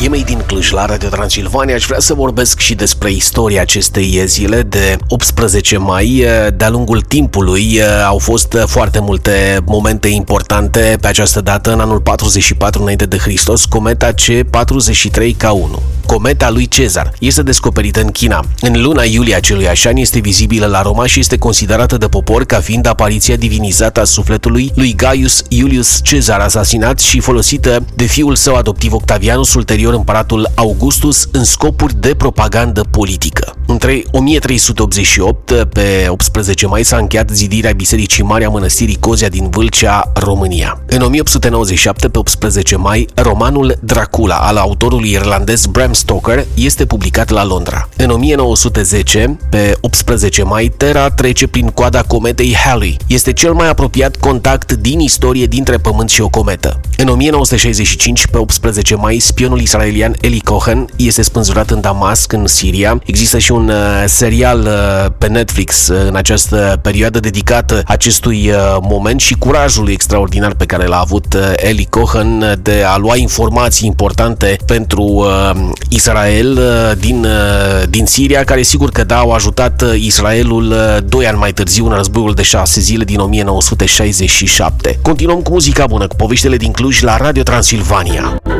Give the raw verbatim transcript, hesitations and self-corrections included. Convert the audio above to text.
E Made in Cluj la Radio Transilvania. Aș vrea să vorbesc și despre istoria acestei zile de optsprezece mai. De-a lungul timpului au fost foarte multe momente importante pe această dată. În anul patruzeci și patru înainte de Hristos, cometa C patruzeci și trei K unu, cometa lui Cezar, este descoperită în China. În luna iulie aceluiași an este vizibilă la Roma și este considerată de popor ca fiind apariția divinizată a sufletului lui Gaius Iulius Cezar, asasinat și folosită de fiul său adoptiv Octavianus, ulterior împăratul Augustus, în scopuri de propagandă politică. Între o mie trei sute optzeci și opt, pe optsprezece mai, s-a încheiat zidirea Bisericii Mari a Mănăstirii Cozia din Vâlcea, România. În o mie opt sute nouăzeci și șapte, pe optsprezece mai, romanul Dracula al autorului irlandez Bram Stoker este publicat la Londra. În o mie nouă sute zece, pe optsprezece mai, Terra trece prin coada cometei Halley. Este cel mai apropiat contact din istorie dintre Pământ și o cometă. În o mie nouă sute șaizeci și cinci, pe optsprezece mai, spionul israelian Eli Cohen este spânzurat în Damasc, în Siria. Există și un uh, serial uh, pe Netflix uh, în această perioadă dedicat acestui uh, moment și curajului extraordinar pe care l-a avut uh, Eli Cohen de a lua informații importante pentru uh, Israel uh, din, uh, din Siria, care sigur că da, au ajutat uh, Israelul uh, doi ani mai târziu în războiul de șase zile din o mie nouă sute șaizeci și șapte. Continuăm cu muzica bună, cu poveștile din Cluj la Radio Transilvania.